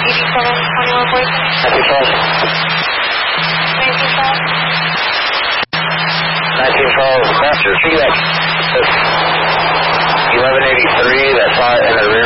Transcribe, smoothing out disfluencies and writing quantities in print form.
1912, Master, see that 1183, that's in the